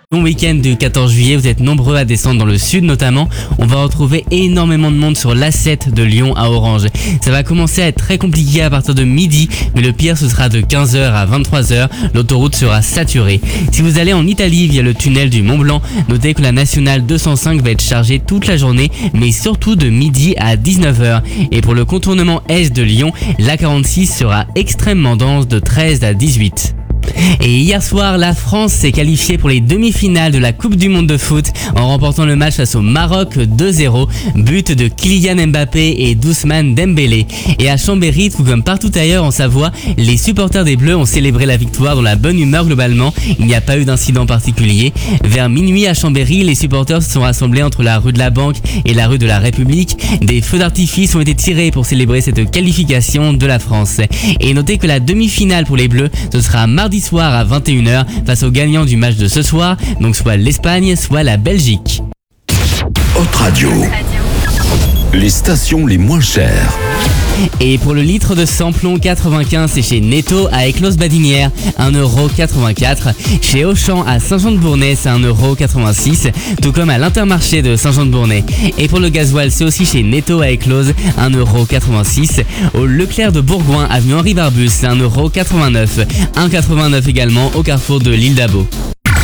Long week-end du 14 juillet, vous êtes nombreux à descendre dans le sud notamment. On va retrouver énormément de monde sur l'A7 de Lyon à Orange. Ça va commencer à être très compliqué à partir de midi, mais le pire ce sera de 15h à 23h. L'autoroute sera saturée. Si vous allez en Italie via le tunnel du Mont Blanc, notez que la nationale 205 va être chargée toute la journée, mais surtout de midi à 19h. Et pour le contournement est de Lyon, l'A46 sera extrêmement dense de 13 à 18. Et hier soir, la France s'est qualifiée pour les demi-finales de la Coupe du Monde de foot en remportant le match face au Maroc 2-0, but de Kylian Mbappé et d'Ousmane Dembélé. Et à Chambéry, tout comme partout ailleurs en Savoie, les supporters des Bleus ont célébré la victoire dans la bonne humeur globalement. Il n'y a pas eu d'incident particulier. Vers minuit à Chambéry, les supporters se sont rassemblés entre la rue de la Banque et la rue de la République. Des feux d'artifice ont été tirés pour célébrer cette qualification de la France. Et notez que la demi-finale pour les Bleus, ce sera mardi soir à 21h face aux gagnants du match de ce soir, donc soit l'Espagne, soit la Belgique. Hot Radio. Les stations les moins chères. Et pour le litre de samplon 95, c'est chez Netto à Éclose-Badinière, 1,84€. Chez Auchan à Saint-Jean-de-Bournay, c'est 1,86€, tout comme à l'Intermarché de Saint-Jean-de-Bournay. Et pour le gasoil, c'est aussi chez Netto à Éclose, 1,86€. Au Leclerc de Bourgoin, avenue Henri Barbus, c'est 1,89€. 1,89€ également au carrefour de l'Île d'Abo.